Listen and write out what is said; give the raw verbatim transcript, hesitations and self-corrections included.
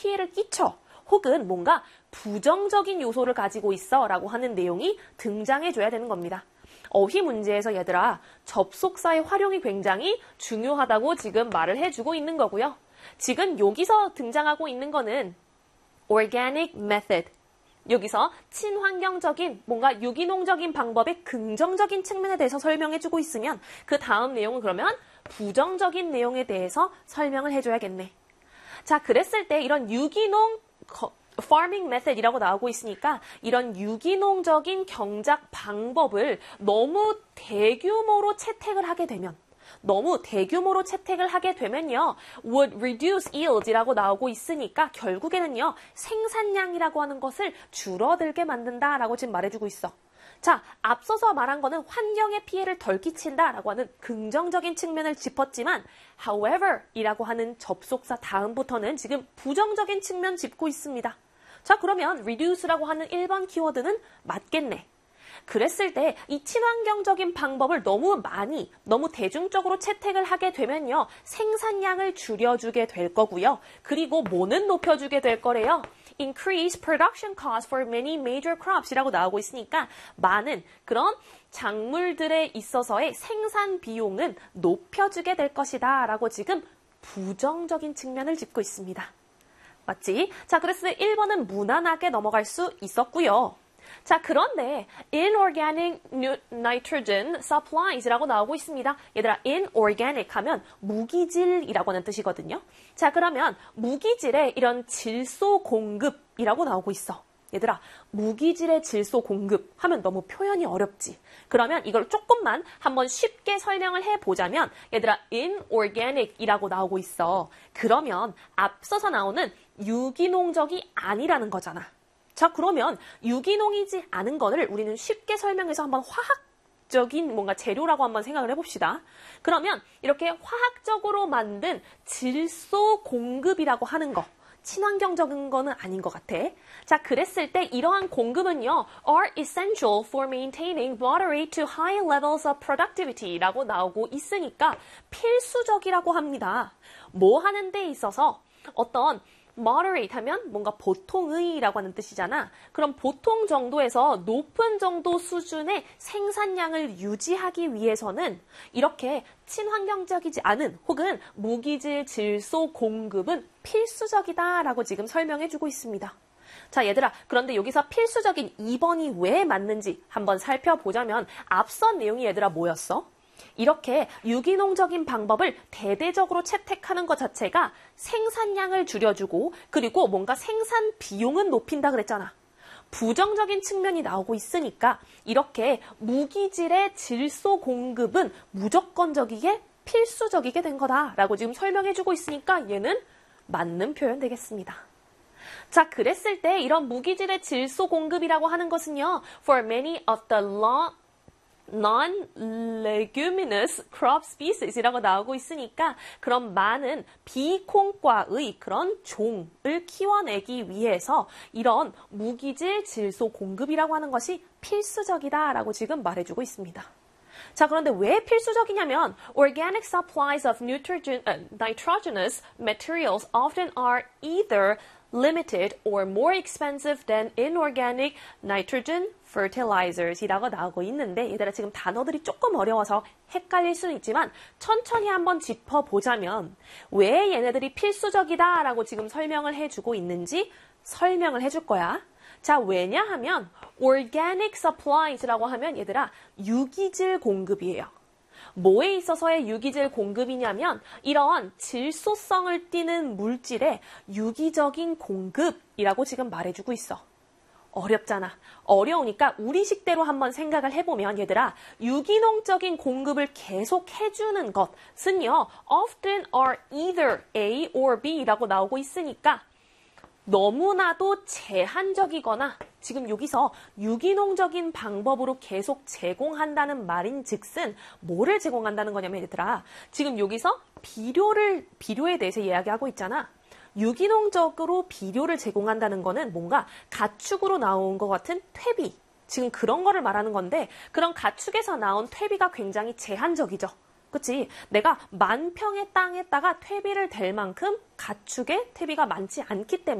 피해를 끼쳐 혹은 뭔가 부정적인 요소를 가지고 있어 라고 하는 내용이 등장해줘야 되는 겁니다. 어휘 문제에서 얘들아 접속사의 활용이 굉장히 중요하다고 지금 말을 해주고 있는 거고요. 지금 여기서 등장하고 있는 거는 organic method. 여기서 친환경적인 뭔가 유기농적인 방법의 긍정적인 측면에 대해서 설명해주고 있으면 그 다음 내용은 그러면 부정적인 내용에 대해서 설명을 해줘야겠네. 자, 그랬을 때 이런 유기농 farming method이라고 나오고 있으니까 이런 유기농적인 경작 방법을 너무 대규모로 채택을 하게 되면 너무 대규모로 채택을 하게 되면요. would reduce yield이라고 나오고 있으니까 결국에는요. 생산량이라고 하는 것을 줄어들게 만든다라고 지금 말해주고 있어. 자, 앞서서 말한 거는 환경에 피해를 덜 끼친다라고 하는 긍정적인 측면을 짚었지만 however 이라고 하는 접속사 다음부터는 지금 부정적인 측면 짚고 있습니다. 자, 그러면 reduce라고 하는 일 번 키워드는 맞겠네. 그랬을 때 이 친환경적인 방법을 너무 많이, 너무 대중적으로 채택을 하게 되면요. 생산량을 줄여주게 될 거고요. 그리고 뭐는 높여주게 될 거래요. Increase production costs for many major crops 이라고 나오고 있으니까 많은 그런 작물들에 있어서의 생산 비용은 높여주게 될 것이다 라고 지금 부정적인 측면을 짚고 있습니다. 맞지? 자, 그래서 일 번은 무난하게 넘어갈 수 있었고요. 자, 그런데 inorganic nitrogen supplies라고 나오고 있습니다. 얘들아, inorganic 하면 무기질이라고 하는 뜻이거든요. 자, 그러면 무기질의 이런 질소 공급이라고 나오고 있어. 얘들아, 무기질의 질소 공급 하면 너무 표현이 어렵지. 그러면 이걸 조금만 한번 쉽게 설명을 해보자면 얘들아, inorganic이라고 나오고 있어. 그러면 앞서서 나오는 유기농적이 아니라는 거잖아. 자, 그러면 유기농이지 않은 거를 우리는 쉽게 설명해서 한번 화학적인 뭔가 재료라고 한번 생각을 해봅시다. 그러면 이렇게 화학적으로 만든 질소 공급이라고 하는 거, 친환경적인 거는 아닌 것 같아. 자, 그랬을 때 이러한 공급은요, are essential for maintaining moderate to high levels of productivity 라고 나오고 있으니까 필수적이라고 합니다. 뭐 하는 데 있어서 어떤 moderate 하면 뭔가 보통의 라고 하는 뜻이잖아. 그럼 보통 정도에서 높은 정도 수준의 생산량을 유지하기 위해서는 이렇게 친환경적이지 않은 혹은 무기질 질소 공급은 필수적이다 라고 지금 설명해주고 있습니다. 자, 얘들아, 그런데 여기서 필수적인 이 번이 왜 맞는지 한번 살펴보자면 앞선 내용이 얘들아 뭐였어? 이렇게 유기농적인 방법을 대대적으로 채택하는 것 자체가 생산량을 줄여주고 그리고 뭔가 생산 비용은 높인다 그랬잖아. 부정적인 측면이 나오고 있으니까 이렇게 무기질의 질소 공급은 무조건적이게 필수적이게 된 거다라고 지금 설명해주고 있으니까 얘는 맞는 표현 되겠습니다. 자, 그랬을 때 이런 무기질의 질소 공급이라고 하는 것은요. For many of the long non-leguminous crop species이라고 나오고 있으니까 그런 많은 비콩과의 그런 종을 키워내기 위해서 이런 무기질 질소 공급이라고 하는 것이 필수적이다라고 지금 말해주고 있습니다. 자, 그런데 왜 필수적이냐면 organic supplies of nitrogen, uh, nitrogenous materials often are either limited or more expensive than inorganic nitrogen fertilizers 이라고 나오고 있는데 얘들아 지금 단어들이 조금 어려워서 헷갈릴 수는 있지만 천천히 한번 짚어보자면 왜 얘네들이 필수적이다 라고 지금 설명을 해주고 있는지 설명을 해줄 거야. 자, 왜냐하면 organic supplies라고 하면 얘들아 유기질 공급이에요. 뭐에 있어서의 유기질 공급이냐면 이런 질소성을 띠는 물질의 유기적인 공급이라고 지금 말해주고 있어. 어렵잖아. 어려우니까 우리 식대로 한번 생각을 해보면 얘들아 유기농적인 공급을 계속 해주는 것은요 often are either A or B라고 나오고 있으니까 너무나도 제한적이거나 지금 여기서 유기농적인 방법으로 계속 제공한다는 말인 즉슨 뭐를 제공한다는 거냐면 얘들아 지금 여기서 비료를 비료에 대해서 이야기하고 있잖아. 유기농적으로 비료를 제공한다는 거는 뭔가 가축으로 나온 것 같은 퇴비 지금 그런 거를 말하는 건데 그런 가축에서 나온 퇴비가 굉장히 제한적이죠. 그치? 내가 만 평의 땅에다가 퇴비를 댈 만큼 가축의 퇴비가 많지 않기 때문에